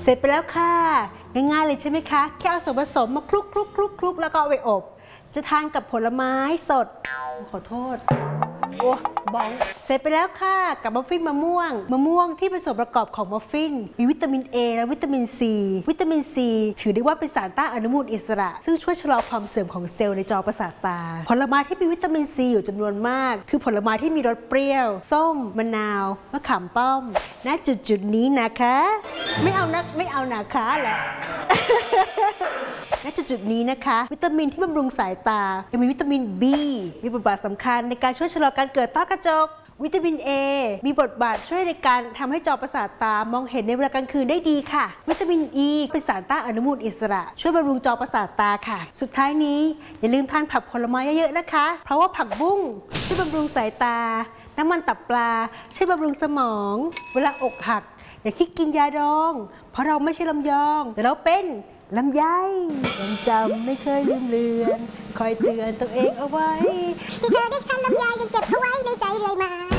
เสร็จไปแล้วค่ะง่ายๆเลยใช่ไหมคะแค่เอาส่วนผสมมาคลุกแล้วก็เอาไปอบจะทานกับผลไม้สดขอโทษโอ้บ้องเสร็จไปแล้วค่ะกับมัฟฟินมะม่วงที่เป็นส่วนประกอบของมัฟฟินมีวิตามิน A และวิตามิน C วิตามิน C ถือได้ว่าเป็นสารต้านอนุมูลอิสระซึ่งช่วยชะลอความเสื่อมของเซลล์ในจอประสาทตาผลไม้ที่มีวิตามิน C อยู่จำนวนมากคือผลไม้ที่มีรสเปรี้ยวส้มมะนาวมะขามป้อมณจุดนี้นะคะไม่เอานะคะแหละ ณจุดนี้นะคะวิตามินที่บำรุงสายตายังมีวิตามิน B มีบทบาทสำคัญในการช่วยชะลอการเกิดต้อกระจกวิตามิน A มีบทบาทช่วยในการทำให้จอประสาทตามองเห็นในเวลากลางคืนได้ดีค่ะวิตามิน E เป็นสารต้านอนุมูลอิสระช่วยบำรุงจอประสาทตาค่ะสุดท้ายนี้อย่าลืมทานผักผลไม้เยอะๆนะคะเพราะว่าผักบุ้งช่วยบำรุงสายตาน้ำมันตับปลาช่วยบำรุงสมองเวลาอกหักอย่าคิดกินยาดองเพราะเราไม่ใช่ลำยองแต่เราเป็นลำไยยังจำไม่เคยลืมเลือนคอยเตือนตัวเองเอาไว้ที่เธอเรียกฉันลำไยยังเก็บเขาไว้ในใจเลยมา